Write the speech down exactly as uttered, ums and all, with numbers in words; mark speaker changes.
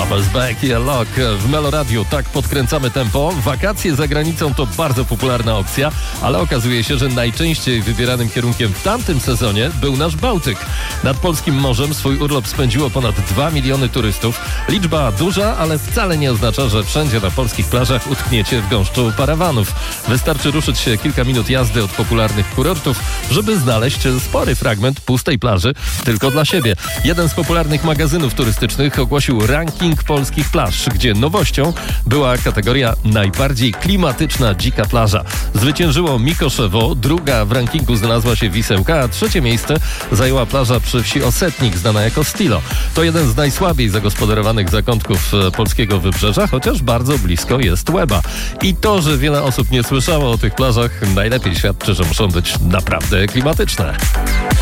Speaker 1: Smells Back i Lock w Meloradiu. Tak podkręcamy tempo. Wakacje za granicą to bardzo popularna opcja, ale okazuje się, że najczęściej wybieranym kierunkiem w tamtym sezonie był nasz Bałtyk. Nad polskim morzem swój urlop spędziło ponad dwa miliony turystów. Liczba duża, ale wcale nie oznacza, że wszędzie na polskich plażach utkniecie w gąszczu parawanów. Wystarczy ruszyć się kilka minut jazdy od popularnych kurortów, żeby znaleźć spory fragment pustej plaży tylko dla siebie. Jeden z popularnych magazynów turystycznych ogłosił ranking polskich plaż, gdzie nowością była kategoria najbardziej klimatyczna dzika plaża. Zwyciężyło Mikoszewo, druga w rankingu znalazła się Wisełka, a trzecie miejsce zajęła plaża przy wsi Osetnik, znana jako Stilo. To jeden z najsłabiej zagospodarowanych zakątków polskiego wybrzeża, chociaż bardzo blisko jest Łeba. I to, że wiele osób nie słyszało o tych plażach, najlepiej świadczy, że muszą być naprawdę klimatyczne.